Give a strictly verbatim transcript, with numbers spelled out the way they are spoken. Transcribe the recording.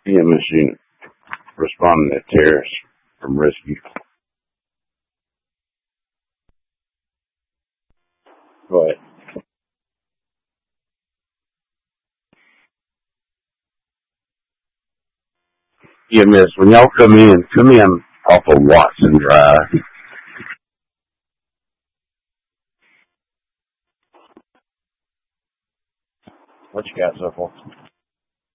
E M S unit responding to terrorists from rescue. Go ahead. E M S, when y'all come in, come in off of Watson Drive. What you got so far?